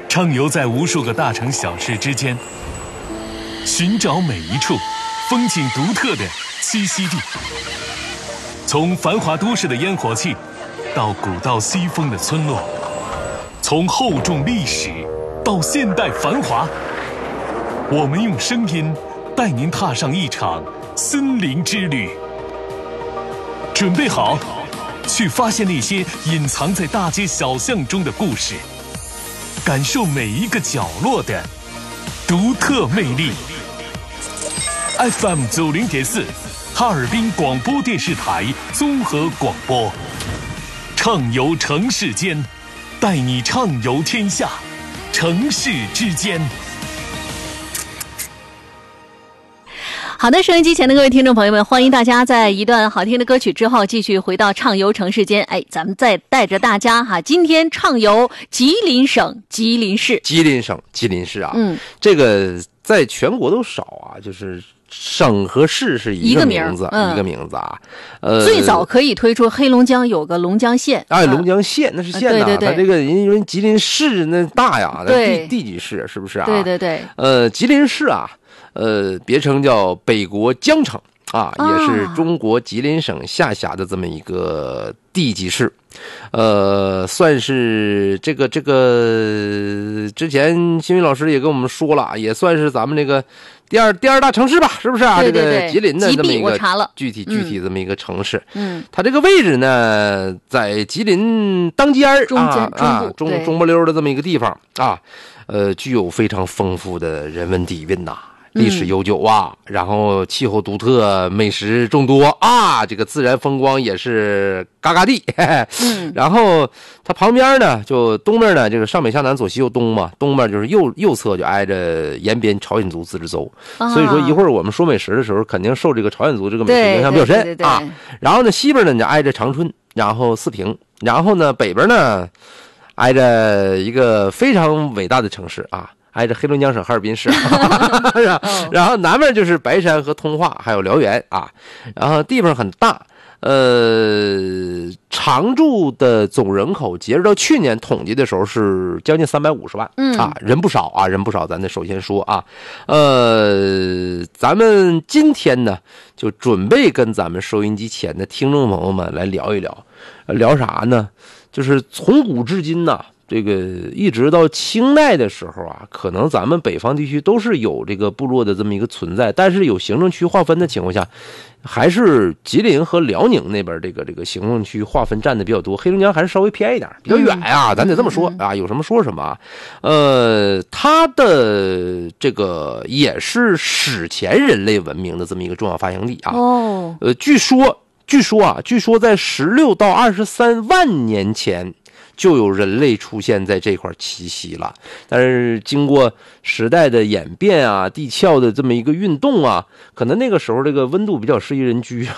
畅游在无数个大城小市之间，寻找每一处风景独特的栖息地。从繁华都市的烟火气，到古道西风的村落，从厚重历史到现代繁华，我们用声音带您踏上一场森林之旅。准备好，去发现那些隐藏在大街小巷中的故事，感受每一个角落的独特魅力。FM 90.4，哈尔滨广播电视台综合广播，畅游城市间，带你畅游天下，城市之间。 好的，收音机前的各位听众朋友们，欢迎大家在一段好听的歌曲之后继续回到畅游城市间。咱们再带着大家今天畅游吉林省吉林市。吉林省吉林市啊，这个在全国都少啊，就是省和市是一个名字，一个名字啊。最早可以推出黑龙江有个龙江县，龙江县那是县呐，对，它这个因为吉林市那大呀，地级市是不是啊？对，吉林市啊。别称叫北国江城啊，也是中国吉林省下辖的这么一个地级市，算是这个之前新宇老师也跟我们说了，也算是咱们这个第二大城市吧，是不是啊？对，这个吉林的这么一个具体这么一个城市，它这个位置呢，在吉林当间中不溜的这么一个地方啊，具有非常丰富的人文底蕴呐。历史悠久啊，然后气候独特，美食众多啊，这个自然风光也是嘎嘎地。然后它旁边呢，就东面呢，这个上北下南左西右东嘛，东面就是右侧就挨着延边朝鲜族自治州，所以说一会儿我们说美食的时候，肯定受这个朝鲜族这个美食影响比较深啊。然后呢，西边呢就挨着长春，然后四平，然后呢北边呢挨着一个非常伟大的城市啊。挨着黑龙江省哈尔滨市，然后南面就是白山和通化，还有辽源啊，然后地方很大，常住的总人口截止到去年统计的时候是将近350万，啊，人不少，咱得首先说啊，咱们今天呢就准备跟咱们收音机前的听众朋友们来聊一聊，聊啥呢？就是从古至今呐。这个一直到清代的时候啊，可能咱们北方地区都是有这个部落的这么一个存在，但是有行政区划分的情况下，还是吉林和辽宁那边这个行政区划分占的比较多，黑龙江还是稍微偏一点，比较远啊，咱得这么说啊，有什么说什么啊。它的这个也是史前人类文明的这么一个重要发祥地啊。据说在16到23万年前。就有人类出现在这块栖息了，但是经过时代的演变啊，地壳的这么一个运动啊，可能那个时候这个温度比较适宜人居